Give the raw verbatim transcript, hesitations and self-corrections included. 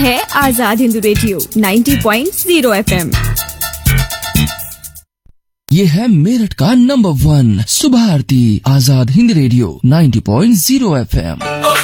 है आजाद हिंद रेडियो नब्बे पॉइंट शून्य एफएम। ये है मेरठ का नंबर वन सुबह आरती आजाद हिंद रेडियो नब्बे पॉइंट शून्य एफएम।